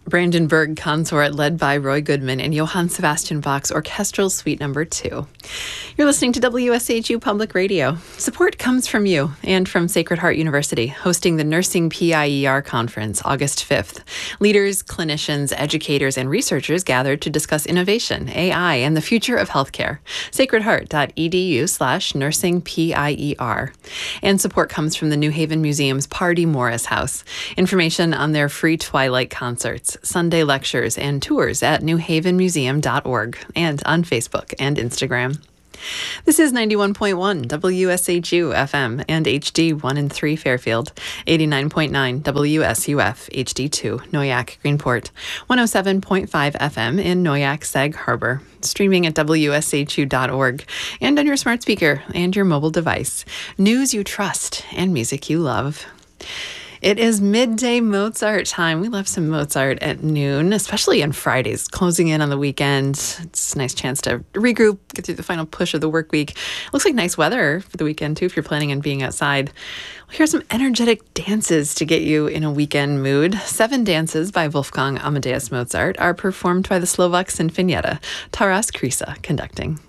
Brandenburg Consort, led by Roy Goodman and Johann Sebastian Bach's Orchestral Suite No. 2. You're listening to WSHU Public Radio. Support comes from you and from Sacred Heart University, hosting the Nursing PIER Conference August 5th. Leaders, clinicians, educators, and researchers gathered to discuss innovation, AI, and the future of healthcare. sacredheart.edu/nursingpier. And support comes from the New Haven Museum's Pardee Morris House. Information on their free Twilight concerts, Sunday lectures, and tours at newhavenmuseum.org and on Facebook and Instagram. This is 91.1 WSHU FM and HD 1 and 3 Fairfield, 89.9 WSUF HD2 Noyac Greenport, 107.5 FM in Noyac Sag Harbor, streaming at WSHU.org and on your smart speaker and your mobile device. News you trust and music you love. It is midday Mozart time. We love some Mozart at noon, especially on Fridays, closing in on the weekend. It's a nice chance to regroup, get through the final push of the work week. Looks like nice weather for the weekend, too, if you're planning on being outside. Well, here's some energetic dances to get you in a weekend mood. 7 dances by Wolfgang Amadeus Mozart are performed by the Slovak Sinfonietta, Taras Krysa conducting.